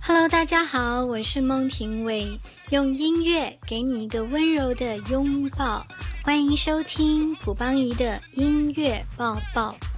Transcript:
Hello，大家好，我是孟庭苇，用音乐给你一个温柔的拥抱，欢迎收听蒲邦仪的音乐抱抱。